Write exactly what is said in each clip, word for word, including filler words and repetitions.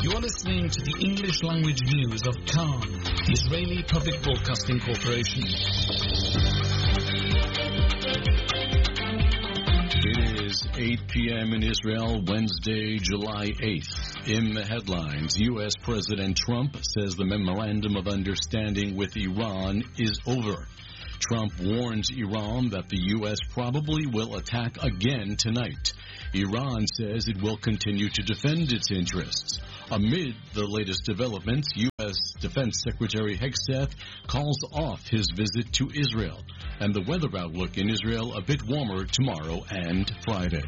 You're listening to the English language news of Khan, the Israeli Public Broadcasting Corporation. It is eight p.m. in Israel, Wednesday, July eighth. In the headlines, U S. President Trump says the memorandum of understanding with Iran is over. Trump warns Iran that the U S probably will attack again tonight. Iran says it will continue to defend its interests. Amid the latest developments, U S. Defense Secretary Hegseth calls off his visit to Israel. And the weather outlook in Israel a bit warmer tomorrow and Friday.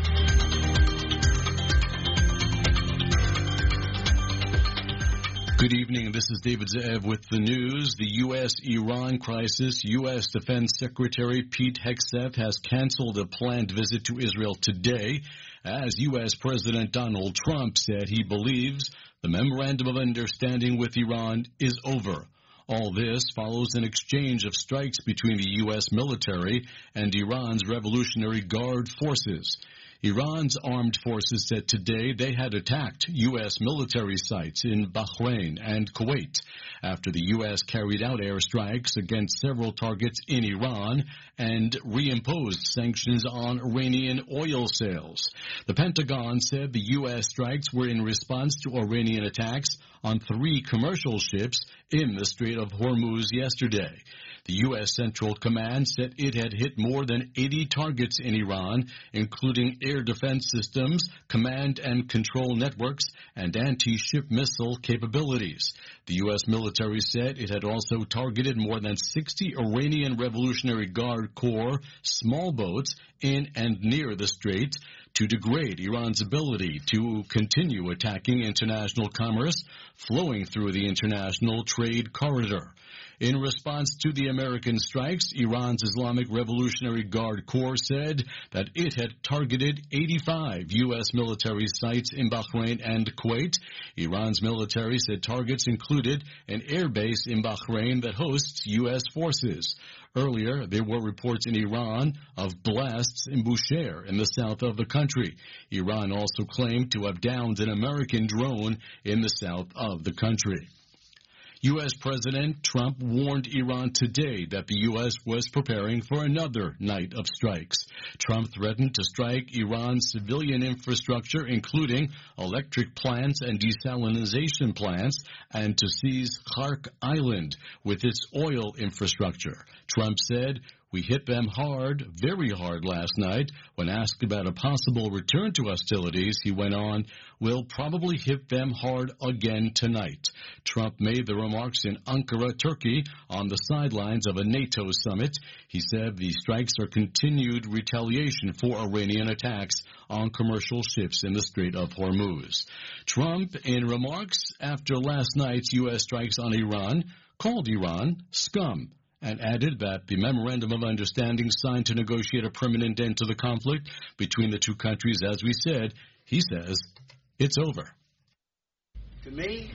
Good evening. This is David Ze'ev with the news. The U S Iran crisis. U S. Defense Secretary Pete Hegseth has canceled a planned visit to Israel today, as U S. President Donald Trump said he believes the memorandum of understanding with Iran is over. All this follows an exchange of strikes between the U S military and Iran's Revolutionary Guard forces. Iran's armed forces said today they had attacked U S military sites in Bahrain and Kuwait after the U S carried out airstrikes against several targets in Iran and reimposed sanctions on Iranian oil sales. The Pentagon said the U S strikes were in response to Iranian attacks on three commercial ships in the Strait of Hormuz yesterday. The U S. Central Command said it had hit more than eighty targets in Iran, including air defense systems, command and control networks, and anti-ship missile capabilities. The U S military said it had also targeted more than sixty Iranian Revolutionary Guard Corps small boats in and near the strait to degrade Iran's ability to continue attacking international commerce flowing through the international trade corridor. In response to the American strikes, Iran's Islamic Revolutionary Guard Corps said that it had targeted eighty-five U S military sites in Bahrain and Kuwait. Iran's military said targets included an air base in Bahrain that hosts U S forces. Earlier, there were reports in Iran of blasts in Bushehr in the south of the country. Iran also claimed to have downed an American drone in the south of the country. U S. President Trump warned Iran today that the U S was preparing for another night of strikes. Trump threatened to strike Iran's civilian infrastructure, including electric plants and desalination plants, and to seize Khark Island with its oil infrastructure. Trump said, "We hit them hard, very hard last night." When asked about a possible return to hostilities, he went on, "We'll probably hit them hard again tonight." Trump made the remarks in Ankara, Turkey, on the sidelines of a NATO summit. He said the strikes are continued retaliation for Iranian attacks on commercial ships in the Strait of Hormuz. Trump, in remarks after last night's U S strikes on Iran, called Iran scum, and added that the memorandum of understanding signed to negotiate a permanent end to the conflict between the two countries, as we said, he says, it's over. To me,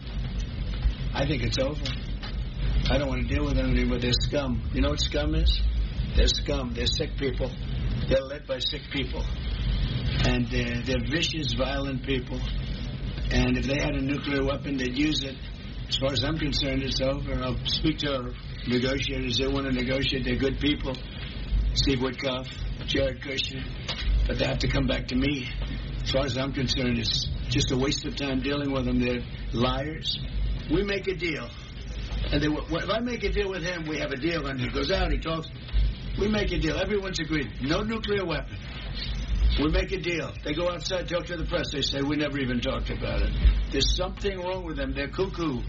I think it's over. I don't want to deal with them anymore. They're scum. You know what scum is? They're scum. They're sick people. They're led by sick people. And they're, they're vicious, violent people. And if they had a nuclear weapon, they'd use it. As far as I'm concerned, it's over. I'll speak to our negotiators. They want to negotiate. They're good people. Steve Witkoff, Jared Kushner. But they have to come back to me. As far as I'm concerned, it's just a waste of time dealing with them. They're liars. We make a deal. And they, if I make a deal with him, we have a deal. And he goes out, he talks. We make a deal. Everyone's agreed. No nuclear weapon. We make a deal. They go outside, talk to the press. They say, we never even talked about it. There's something wrong with them. They're cuckoo.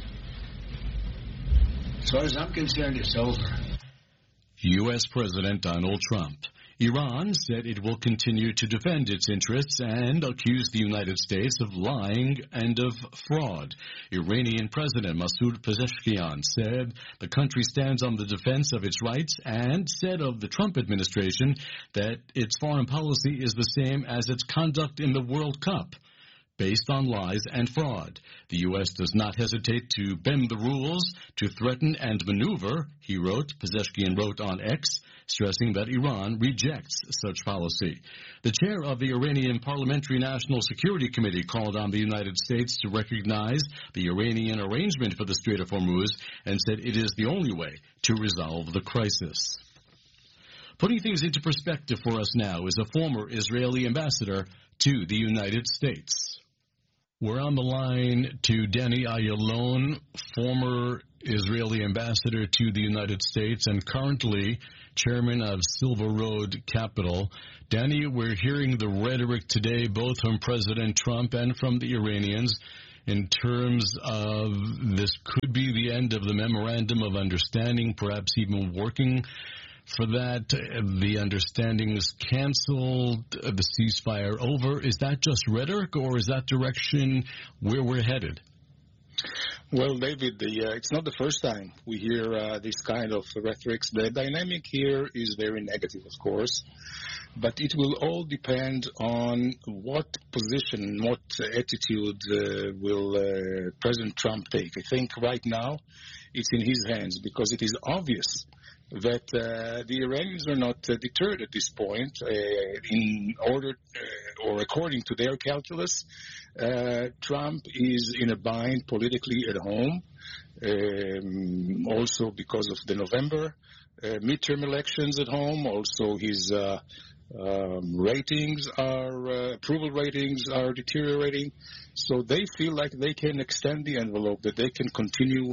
As far as I'm concerned, it's over. U S. President Donald Trump. Iran said it will continue to defend its interests and accused the United States of lying and of fraud. Iranian President Masoud Pezeshkian said the country stands on the defense of its rights and said of the Trump administration that its foreign policy is the same as its conduct in the World Cup, based on lies and fraud. The U S does not hesitate to bend the rules, to threaten and maneuver, he wrote, Pezeshkian wrote on X, stressing that Iran rejects such policy. The chair of the Iranian Parliamentary National Security Committee called on the United States to recognize the Iranian arrangement for the Strait of Hormuz and said it is the only way to resolve the crisis. Putting things into perspective for us now is a former Israeli ambassador to the United States. We're on the line to Danny Ayalon, former Israeli ambassador to the United States and currently chairman of Silver Road Capital. Danny, we're hearing the rhetoric today both from President Trump and from the Iranians in terms of this could be the end of the Memorandum of Understanding, perhaps even working for that. The understanding is canceled, the ceasefire over. Is that just rhetoric, or is that direction where we're headed? Well, David, the, uh, it's not the first time we hear uh, this kind of rhetoric. The dynamic here is very negative, of course, but it will all depend on what position, what attitude uh, will uh, President Trump take. I think right now it's in his hands because it is obvious that uh, the Iranians are not uh, deterred at this point. Uh, in order, uh, or according to their calculus, uh, Trump is in a bind politically at home, um, also because of the November uh, midterm elections at home. Also, his uh, um, ratings are, uh, approval ratings are deteriorating. So they feel like they can extend the envelope, that they can continue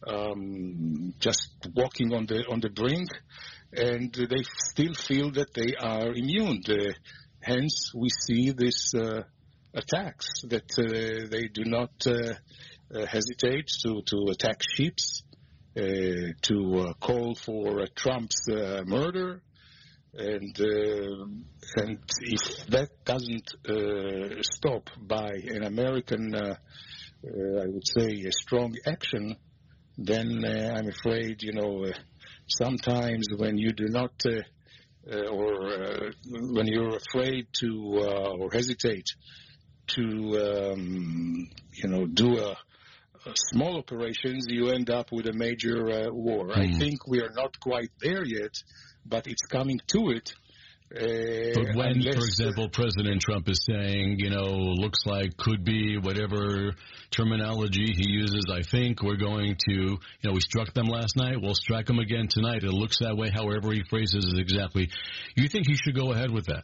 Um, just walking on the on the brink, and they still feel that they are immune. Uh, hence, we see these uh, attacks that uh, they do not uh, uh, hesitate to, to attack ships, uh, to uh, call for uh, Trump's uh, murder, and uh, and if that doesn't uh, stop by an American, uh, uh, I would say, a strong action, then uh, I'm afraid, you know, uh, sometimes when you do not, uh, uh, or uh, when you're afraid to, uh, or hesitate to, um, you know, do a, a small operations, you end up with a major uh, war. Mm. I think we are not quite there yet, but it's coming to it. Uh, but when, unless, for example, President Trump is saying, you know, looks like, could be, whatever terminology he uses, I think we're going to, you know, we struck them last night, we'll strike them again tonight. It looks that way, however he phrases it exactly. You think he should go ahead with that?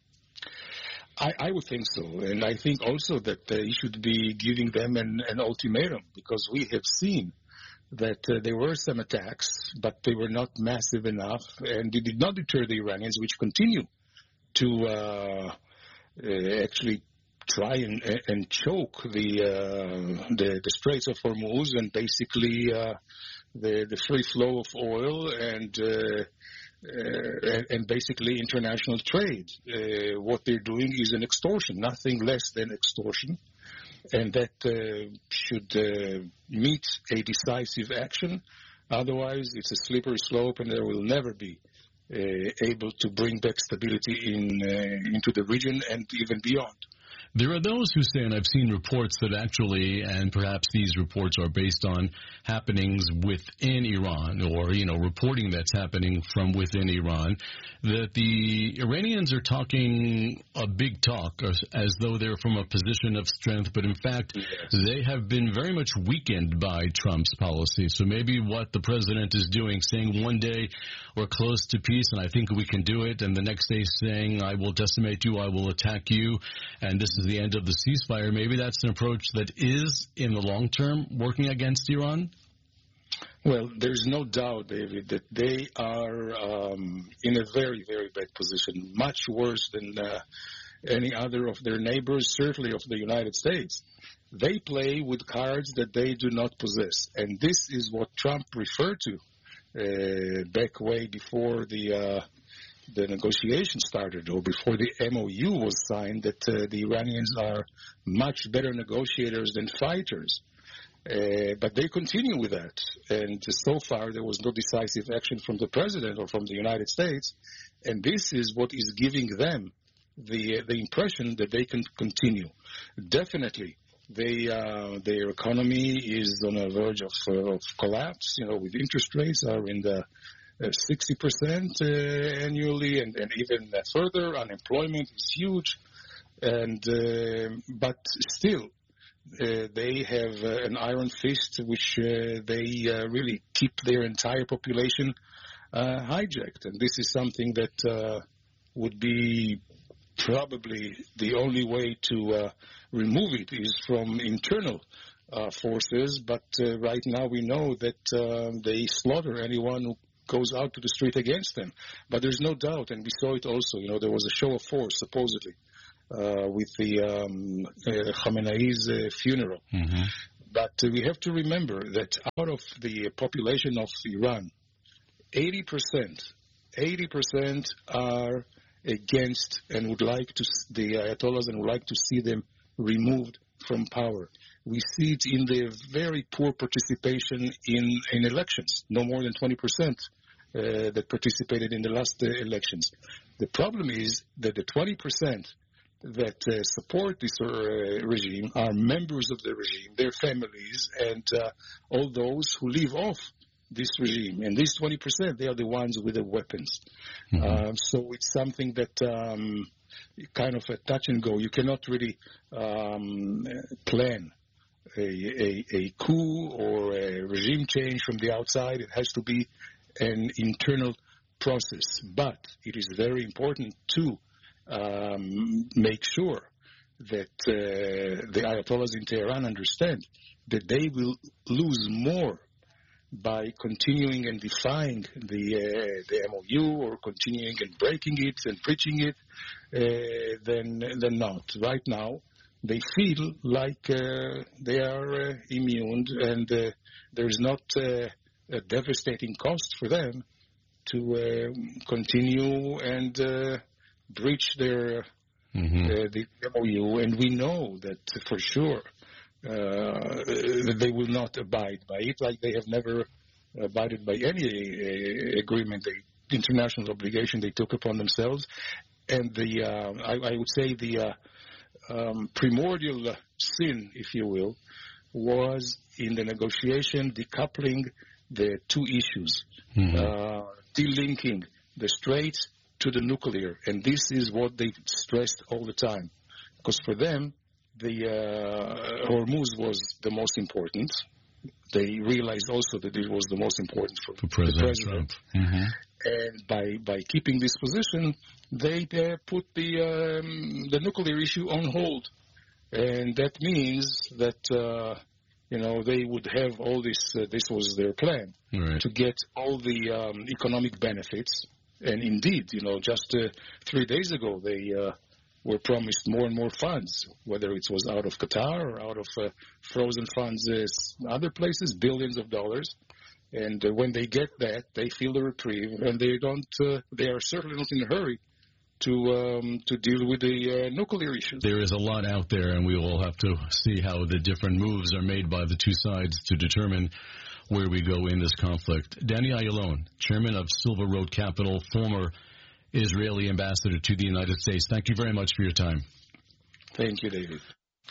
I, I would think so. And I think also that uh, he should be giving them an, an ultimatum, because we have seen that uh, there were some attacks, but they were not massive enough, and they did not deter the Iranians, which continue to uh, uh, actually try and, and choke the, uh, the the Straits of Hormuz and basically uh, the the free flow of oil and uh, uh, and basically international trade. Uh, what they're doing is an extortion, nothing less than extortion. And that uh, should uh, meet a decisive action. Otherwise, it's a slippery slope, and there will never be uh, able to bring back stability in uh, into the region and even beyond. There are those who say, and I've seen reports that actually, and perhaps these reports are based on happenings within Iran, or, you know, reporting that's happening from within Iran, that the Iranians are talking a big talk as, as though they're from a position of strength, but in fact, yes, they have been very much weakened by Trump's policy. So maybe what the president is doing, saying one day we're close to peace and I think we can do it, and the next day saying I will decimate you, I will attack you, and this is the end of the ceasefire, maybe that's an approach that is, in the long term, working against Iran? Well, there's no doubt, David, that they are um, in a very, very bad position, much worse than uh, any other of their neighbors, certainly of the United States. They play with cards that they do not possess, and this is what Trump referred to uh, back way before the uh, the negotiation started, or before the M O U was signed, that uh, the Iranians are much better negotiators than fighters. Uh, but they continue with that. And so far, there was no decisive action from the president or from the United States. And this is what is giving them the the impression that they can continue. Definitely, they uh, their economy is on a verge of, uh, of collapse. You know, with interest rates are in the uh, sixty percent uh, annually, and, and even uh, further. Unemployment is huge, and uh, but still, uh, they have uh, an iron fist, which uh, they uh, really keep their entire population uh, hijacked, and this is something that uh, would be probably the only way to uh, remove it is from internal uh, forces. But uh, right now we know that uh, they slaughter anyone who goes out to the street against them. But there's no doubt, and we saw it also, you know, there was a show of force, supposedly, uh, with the um, uh, Khamenei's uh, funeral. Mm-hmm. But uh, we have to remember that out of the population of Iran, eighty percent, eighty percent are against and would like to, the Ayatollahs, and would like to see them removed from power. We see it in their very poor participation in, in elections, no more than twenty percent uh, that participated in the last uh, elections. The problem is that the twenty percent that uh, support this uh, regime are members of the regime, their families, and uh, all those who live off this regime. And these twenty percent, they are the ones with the weapons. Mm-hmm. Uh, so it's something that um, kind of a touch and go. You cannot really um, plan a, a, a coup or a regime change from the outside. It has to be an internal process. But it is very important to um, make sure that uh, the Ayatollahs in Tehran understand that they will lose more by continuing and defying the uh, the M O U, or continuing and breaking it and preaching it, uh, than than not. Right now, they feel like uh, they are uh, immune, and uh, there is not uh, a devastating cost for them to uh, continue and uh, breach their mm-hmm. uh, the M O U. And we know that for sure. Uh, that they will not abide by it, like they have never abided by any uh, agreement, the international obligation they took upon themselves. And the, uh, I, I would say the uh, um, primordial sin, if you will, was in the negotiation decoupling the two issues, mm-hmm. uh, delinking the Straits to the nuclear. And this is what they stressed all the time, because for them, the uh, Hormuz was the most important. They realized also that it was the most important for, for President, president. Trump. Mm-hmm. And by by keeping this position, they uh, put the um, the nuclear issue on hold, and that means that uh, you know they would have all this. Uh, this was their plan, right, to get all the um, economic benefits. And indeed, you know, just uh, three days ago they. Uh, were promised more and more funds, whether it was out of Qatar or out of uh, frozen funds uh, other places, billions of dollars. And uh, when they get that, they feel the reprieve, and they don't. Uh, they are certainly not in a hurry to um, to deal with the uh, nuclear issues. There is a lot out there, and we will have to see how the different moves are made by the two sides to determine where we go in this conflict. Danny Ayalon, chairman of Silver Road Capital, former Israeli ambassador to the United States. Thank you very much for your time. Thank you, David.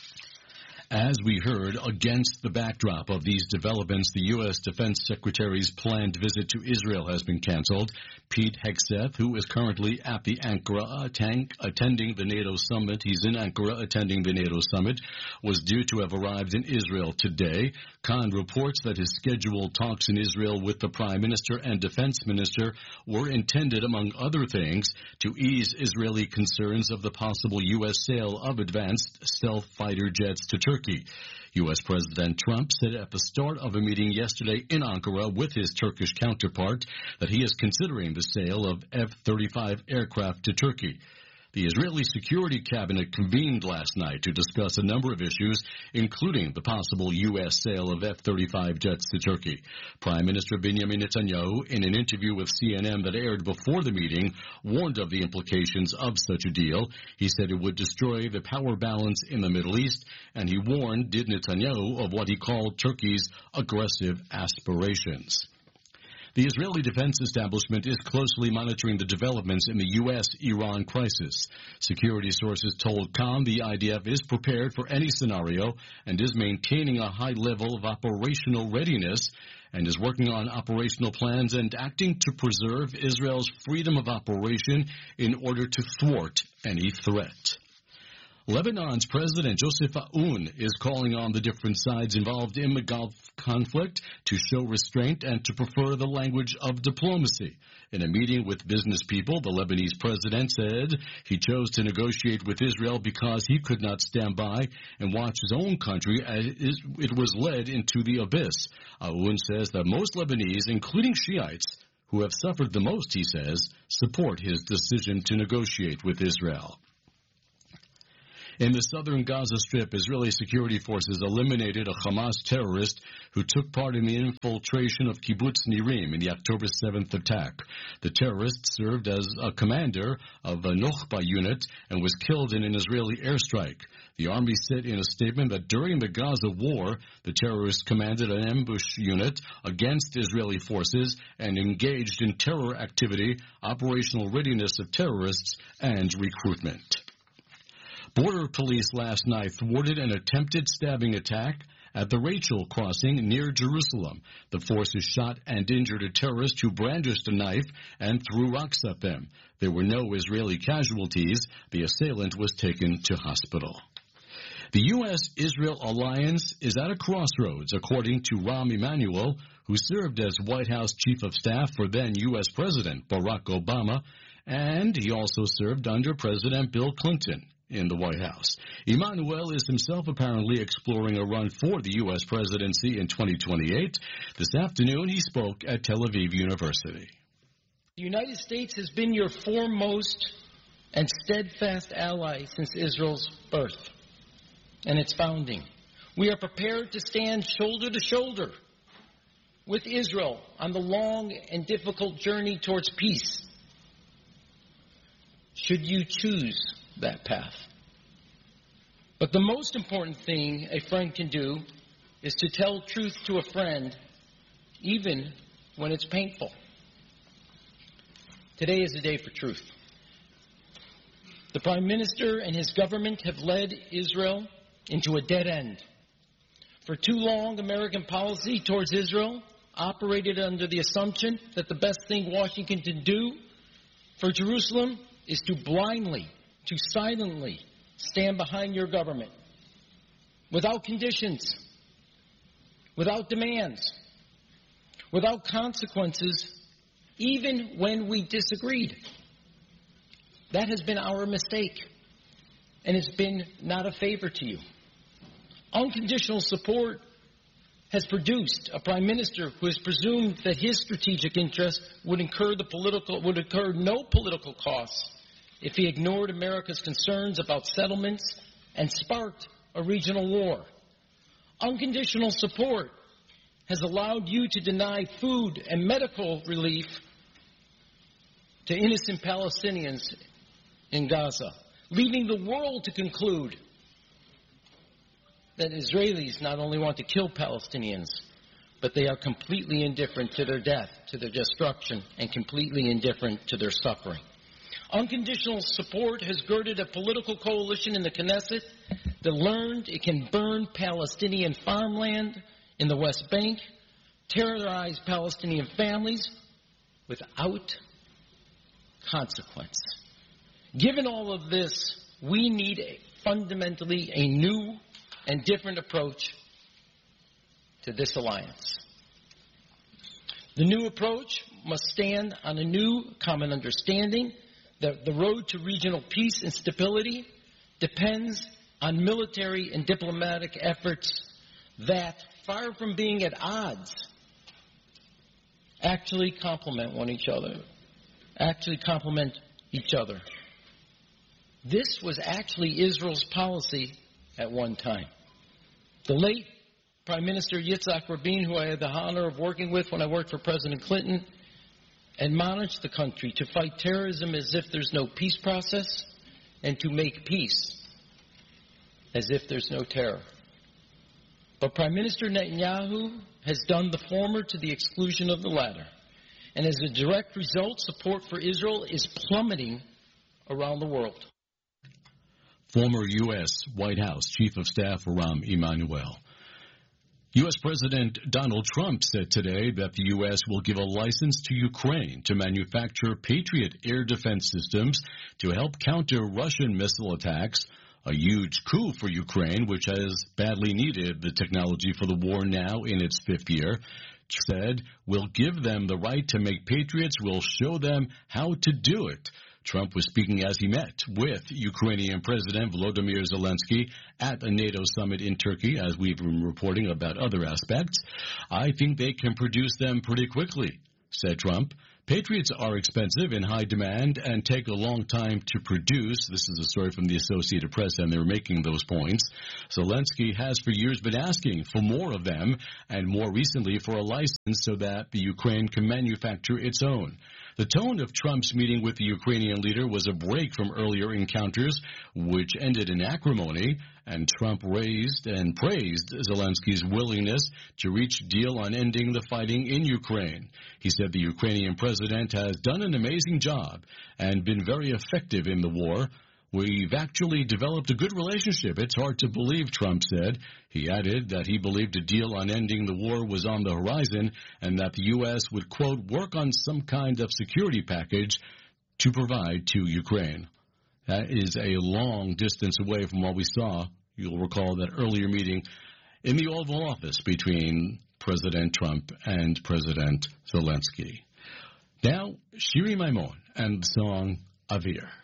As we heard, against the backdrop of these developments, the U S Defense Secretary's planned visit to Israel has been canceled. Pete Hegseth, who is currently at the Ankara tank, attending the NATO summit, he's in Ankara attending the NATO summit, was due to have arrived in Israel today. Khan reports that his scheduled talks in Israel with the Prime Minister and Defense Minister were intended, among other things, to ease Israeli concerns of the possible U S sale of advanced stealth fighter jets to Turkey. U S President Trump said at the start of a meeting yesterday in Ankara with his Turkish counterpart that he is considering the sale of F thirty-five aircraft to Turkey. The Israeli Security Cabinet convened last night to discuss a number of issues, including the possible U S sale of F thirty-five jets to Turkey. Prime Minister Benjamin Netanyahu, in an interview with C N N that aired before the meeting, warned of the implications of such a deal. He said it would destroy the power balance in the Middle East, and he warned, did Netanyahu, of what he called Turkey's aggressive aspirations. The Israeli defense establishment is closely monitoring the developments in the U S Iran crisis. Security sources told Khan the I D F is prepared for any scenario and is maintaining a high level of operational readiness and is working on operational plans and acting to preserve Israel's freedom of operation in order to thwart any threat. Lebanon's President Joseph Aoun is calling on the different sides involved in the Gulf conflict to show restraint and to prefer the language of diplomacy. In a meeting with business people, the Lebanese president said he chose to negotiate with Israel because he could not stand by and watch his own country as it was led into the abyss. Aoun says that most Lebanese, including Shiites, who have suffered the most, he says, support his decision to negotiate with Israel. In the southern Gaza Strip, Israeli security forces eliminated a Hamas terrorist who took part in the infiltration of Kibbutz Nirim in the October seventh attack. The terrorist served as a commander of a Nokhba unit and was killed in an Israeli airstrike. The army said in a statement that during the Gaza war, the terrorist commanded an ambush unit against Israeli forces and engaged in terror activity, operational readiness of terrorists, and recruitment. Border police last night thwarted an attempted stabbing attack at the Rachel crossing near Jerusalem. The forces shot and injured a terrorist who brandished a knife and threw rocks at them. There were no Israeli casualties. The assailant was taken to hospital. The U S Israel alliance is at a crossroads, according to Rahm Emanuel, who served as White House Chief of Staff for then U S President Barack Obama, and he also served under President Bill Clinton in the White House. Emanuel is himself apparently exploring a run for the U S presidency in twenty twenty-eight. This afternoon, he spoke at Tel Aviv University. The United States has been your foremost and steadfast ally since Israel's birth and its founding. We are prepared to stand shoulder to shoulder with Israel on the long and difficult journey towards peace, should you choose that path. But the most important thing a friend can do is to tell truth to a friend, even when it's painful. Today is a day for truth. The Prime Minister and his government have led Israel into a dead end. For too long, American policy towards Israel operated under the assumption that the best thing Washington can do for Jerusalem is to blindly, to silently stand behind your government, without conditions, without demands, without consequences, even when we disagreed. That has been our mistake, and it's been not a favor to you. Unconditional support has produced a prime minister who has presumed that his strategic interests would incur the political would incur no political costs if he ignored America's concerns about settlements and sparked a regional war. Unconditional support has allowed you to deny food and medical relief to innocent Palestinians in Gaza, leaving the world to conclude that Israelis not only want to kill Palestinians, but they are completely indifferent to their death, to their destruction, and completely indifferent to their suffering. Unconditional support has girded a political coalition in the Knesset that learned it can burn Palestinian farmland in the West Bank, terrorize Palestinian families without consequence. Given all of this, we need a, fundamentally a new and different approach to this alliance. The new approach must stand on a new common understanding that the road to regional peace and stability depends on military and diplomatic efforts that, far from being at odds, actually complement one each other, actually complement each other. This was actually Israel's policy at one time. The late Prime Minister Yitzhak Rabin, who I had the honor of working with when I worked for President Clinton, admonished the country to fight terrorism as if there's no peace process and to make peace as if there's no terror. But Prime Minister Netanyahu has done the former to the exclusion of the latter. And as a direct result, support for Israel is plummeting around the world. Former U S White House Chief of Staff Rahm Emanuel. U S President Donald Trump said today that the U S will give a license to Ukraine to manufacture Patriot air defense systems to help counter Russian missile attacks, a huge coup for Ukraine, which has badly needed the technology for the war now in its fifth year. Said, we'll give them the right to make Patriots, we'll show them how to do it. Trump was speaking as he met with Ukrainian President Volodymyr Zelensky at a NATO summit in Turkey, as we've been reporting about other aspects. I think they can produce them pretty quickly, said Trump. Patriots are expensive, in high demand, and take a long time to produce. This is a story from the Associated Press, and they're making those points. Zelensky has for years been asking for more of them, and more recently for a license so that the Ukraine can manufacture its own. The tone of Trump's meeting with the Ukrainian leader was a break from earlier encounters, which ended in acrimony, and Trump raised and praised Zelensky's willingness to reach a deal on ending the fighting in Ukraine. He said the Ukrainian president has done an amazing job and been very effective in the war. We've actually developed a good relationship. It's hard to believe, Trump said. He added that he believed a deal on ending the war was on the horizon and that the U S would, quote, work on some kind of security package to provide to Ukraine. That is a long distance away from what we saw. You'll recall that earlier meeting in the Oval Office between President Trump and President Zelensky. Now, Shiri Maimon and the song Avir.